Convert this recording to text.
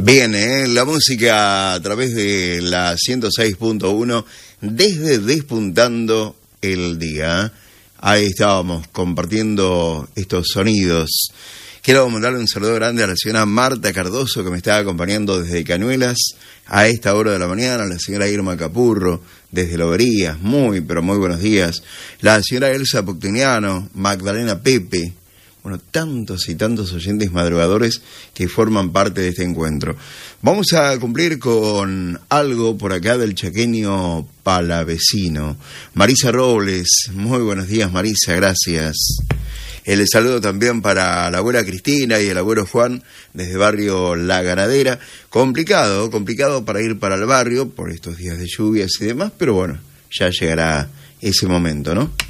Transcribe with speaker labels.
Speaker 1: Bien, la música a través de la 106.1 desde Despuntando el Día. Ahí estábamos compartiendo estos sonidos. Quiero mandarle un saludo grande a la señora Marta Cardoso, que me está acompañando desde Cañuelas a esta hora de la mañana, a la señora Irma Capurro desde Loberías, muy buenos días, la señora Elsa Puctiniano, Magdalena Pepe. Bueno, tantos y tantos oyentes madrugadores que forman parte de este encuentro. Vamos a cumplir con algo por acá del chaqueño palavecino. Marisa Robles, muy buenos días Marisa, gracias. El saludo también para la abuela Cristina y el abuelo Juan desde barrio La Ganadera. Complicado para ir para el barrio por estos días de lluvias y demás, pero bueno, ya llegará ese momento, ¿no?